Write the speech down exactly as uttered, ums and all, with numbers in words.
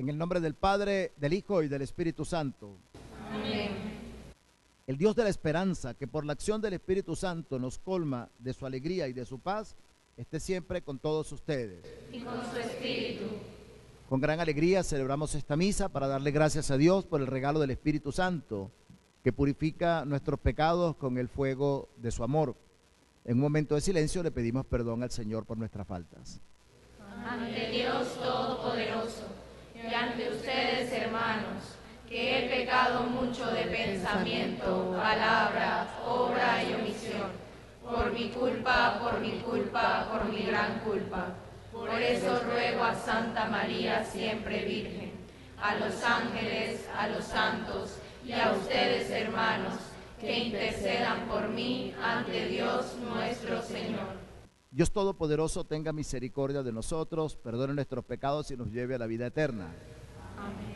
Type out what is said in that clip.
En el nombre del Padre, del Hijo y del Espíritu Santo. Amén. El Dios de la esperanza, que por la acción del Espíritu Santo nos colma de su alegría y de su paz, esté siempre con todos ustedes. Y con su espíritu. Con gran alegría celebramos esta misa para darle gracias a Dios por el regalo del Espíritu Santo, que purifica nuestros pecados con el fuego de su amor. En un momento de silencio le pedimos perdón al Señor por nuestras faltas. Ante Dios Todopoderoso y ante ustedes, hermanos, que he pecado mucho de pensamiento, palabra, obra y omisión, por mi culpa, por mi culpa, por mi gran culpa. Por eso ruego a Santa María, siempre Virgen, a los ángeles, a los santos y a ustedes, hermanos, que intercedan por mí ante Dios nuestro Señor. Dios Todopoderoso tenga misericordia de nosotros, perdone nuestros pecados y nos lleve a la vida eterna. Amén.